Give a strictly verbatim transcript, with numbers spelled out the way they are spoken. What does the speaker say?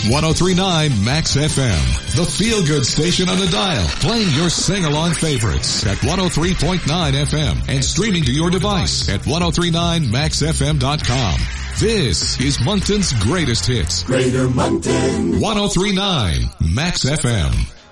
one oh three point nine Max F M, the feel-good station on the dial, playing your sing-along favorites at one oh three point nine F M and streaming to your device at ten thirty-nine max f m dot com. This is Moncton's greatest hits. Greater Moncton. ten thirty-nine Max F M.